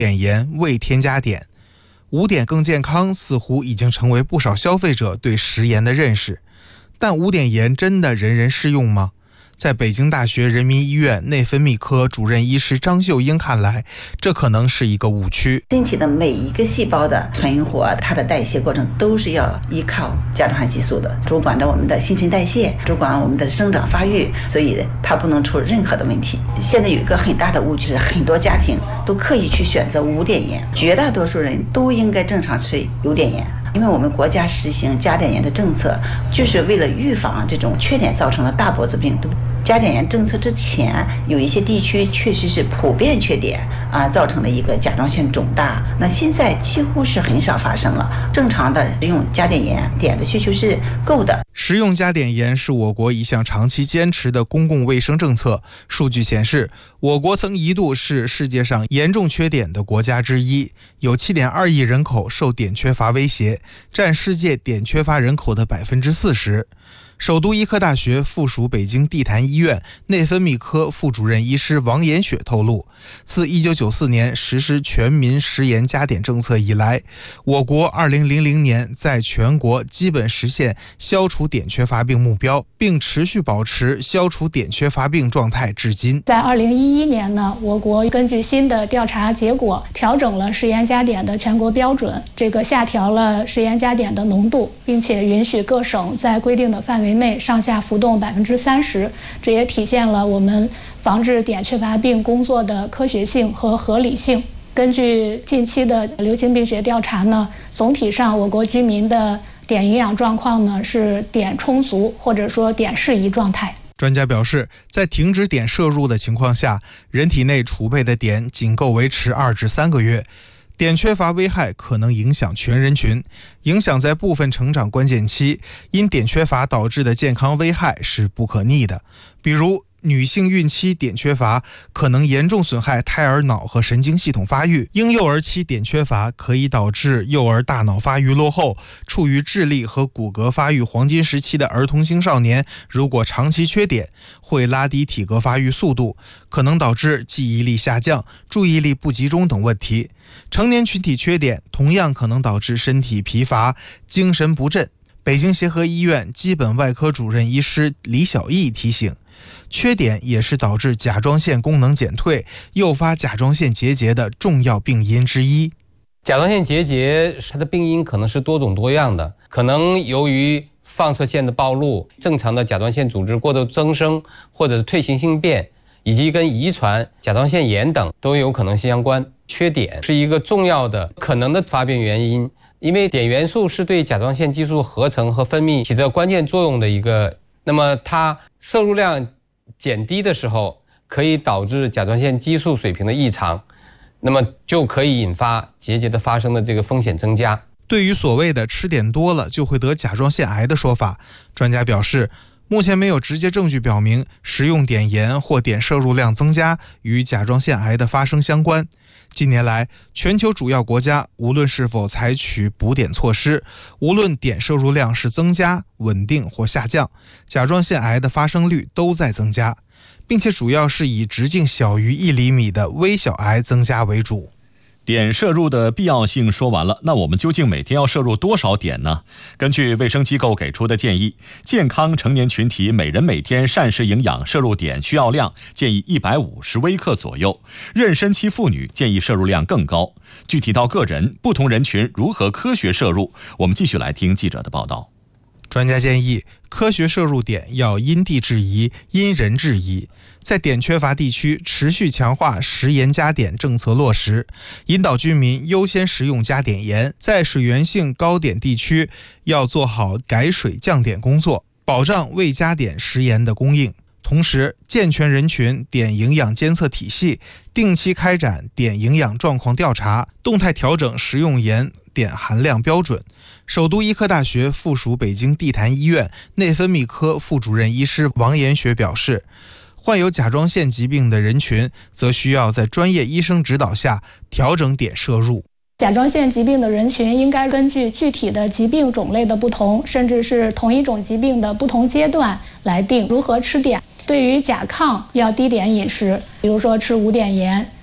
碘盐未添加碘。无碘更健康似乎已经成为不少消费者对食盐的认识，但无碘盐真的人人适用吗？在北京大学人民医院内分泌科主任医师张秀英看来，这可能是一个误区。 身体的每一个细胞的存活，它的代谢过程都是要依靠甲状腺激素的，主管着我们的新陈代谢，主管我们的生长发育，所以它不能出任何的问题。现在有一个很大的误区是，很多家庭都刻意去选择无碘盐，绝大多数人都应该正常吃有碘盐。因为我们国家实行加碘盐的政策，就是为了预防这种缺碘造成的大脖子病。加碘盐政策之前，有一些地区确实是普遍缺碘造成的一个甲状腺肿大。那现在几乎是很少发生了。正常的食用加碘盐，碘的需求是够的。 食用加碘盐是我国一项长期坚持的公共卫生政策。数据显示，我国曾一度是世界上严重缺碘的国家之一，有 7.2 亿人口受碘缺乏威胁，占世界碘缺乏人口的 40%。首都医科大学附属北京地坛医院内分泌科副主任医师王延雪透露，自1994年实施全民食盐加碘政策以来，我国2000年在全国基本实现消除碘缺乏病目标，并持续保持消除碘缺乏病状态至今。 在2011年呢，我国根据新的调查结果，调整了食盐加碘的全国标准，下调了食盐加碘的浓度，并且允许各省在规定的范围内上下浮动30%，这也体现了我们防治碘缺乏病工作的科学性和合理性。根据近期的流行病学调查呢，总体上我国居民的碘营养状况呢是碘充足或者说碘适宜状态。 专家表示，在停止碘摄入的情况下，人体内储备的碘仅够维持2至3个月。碘缺乏危害可能影响全人群，影响在部分成长关键期，因碘缺乏导致的健康危害是不可逆的。比如女性孕期碘缺乏可能严重损害胎儿脑和神经系统发育，婴幼儿期碘缺乏可以导致幼儿大脑发育落后，处于智力和骨骼发育黄金时期的儿童青少年，如果长期缺碘，会拉低体格发育速度，可能导致记忆力下降、注意力不集中等问题。成年群体缺碘同样可能导致身体疲乏、精神不振。北京协和医院基本外科主任医师李小艺提醒，缺碘也是导致甲状腺功能减退、诱发甲状腺结节的重要病因之一。 甲状腺结节它的病因可能是多种多样的，可能由于放射线的暴露、正常的甲状腺组织过度增生，或者是退行性变，以及跟遗传、甲状腺炎等都有可能相关。缺碘是一个重要的可能的发病原因，因为碘元素是对甲状腺激素合成和分泌起着关键作用的一个，那么它摄入量减低的时候，可以导致甲状腺激素水平的异常，那么就可以引发结节的发生的这个风险增加。 对于所谓的吃碘多了就会得甲状腺癌的说法，专家表示，目前没有直接证据表明食用碘盐或碘摄入量增加与甲状腺癌的发生相关。近年来，全球主要国家无论是否采取补碘措施，无论碘摄入量是增加、稳定或下降，甲状腺癌的发生率都在增加，并且主要是以直径小于1厘米的微小癌增加为主。 碘摄入的必要性说完了，那我们究竟每天要摄入多少碘呢？根据卫生机构给出的建议，健康成年群体每人每天膳食营养摄入碘需要量建议150微克左右，妊娠期妇女建议摄入量更高。具体到个人，不同人群如何科学摄入，我们继续来听记者的报道。 专家建议，科学摄入碘要因地制宜、因人制宜。在碘缺乏地区，持续强化食盐加碘政策落实，引导居民优先食用加碘盐。在水源性高碘地区，要做好改水降碘工作，保障未加碘食盐的供应。同时，健全人群碘营养监测体系，定期开展碘营养状况调查，动态调整食用盐碘含量标准。首都医科大学附属北京地坛医院内分泌科副主任医师王延雪表示，患有甲状腺疾病的人群则需要在专业医生指导下调整碘摄入。 甲状腺疾病的人群应该根据具体的疾病种类的不同，甚至是同一种疾病的不同阶段来定如何吃碘。对于甲亢要低碘饮食，比如说吃无碘盐，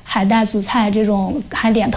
海带、紫菜这种含碘特